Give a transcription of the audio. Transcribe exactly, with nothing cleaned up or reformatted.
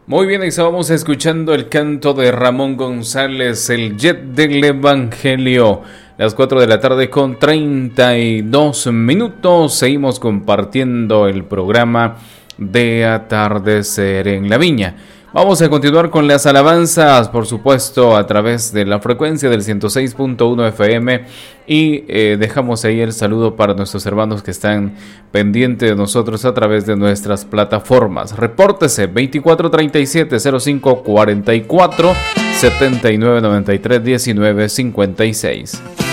Muy bien, estábamos escuchando el canto de Ramón González, el Jet del Evangelio. Las cuatro de la tarde con treinta y dos minutos. Seguimos compartiendo el programa de Atardecer en la Viña. Vamos a continuar con las alabanzas, por supuesto, a través de la frecuencia del ciento seis punto uno F M. Y eh, dejamos ahí el saludo para nuestros hermanos que están pendientes de nosotros a través de nuestras plataformas. Repórtese veinticuatro treinta y siete cero cinco cuarenta y cuatro setenta y nueve noventa y tres diecinueve cincuenta y seis.